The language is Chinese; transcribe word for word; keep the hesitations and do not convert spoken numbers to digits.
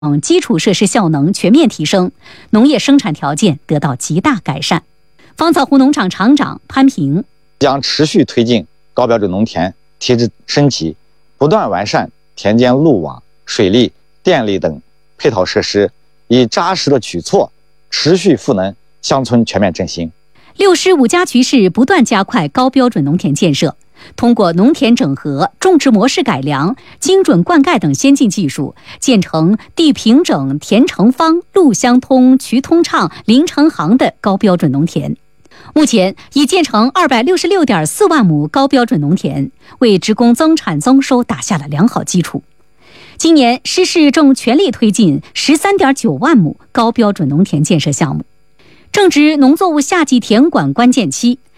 嗯，基础设施效能全面提升，农业生产条件得到极大改善。芳草湖农场厂长潘平将持续推进高标准农田提质升级，不断完善田间路网、水利、电力等配套设施，以扎实的举措持续赋能乡村全面振兴。 六市五家渠市不断加快高标准农田建设，通过农田整合、种植模式改良、精准灌溉等先进技术，建成地平整、田成方、路相通、渠通畅、林成行的高标准农田。目前已建成二百六十六点四万亩高标准农田，为职工增产增收打下了良好基础。今年市市正全力推进十三点九万亩高标准农田建设项目。正值农作物夏季田管关键期，